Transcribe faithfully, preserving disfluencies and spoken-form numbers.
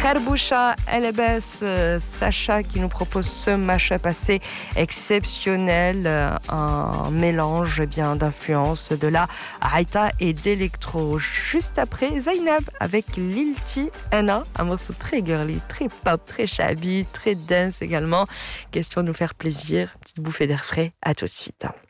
Kherboucha, Elebes, euh, Sacha qui nous propose ce mashup assez exceptionnel, euh, un mélange eh bien d'influences de la Haïta et d'électro. Juste après, Zainab avec Lil T N A, un morceau très girly, très pop, très shabby, très dance également. Question de nous faire plaisir, petite bouffée d'air frais, à tout de suite.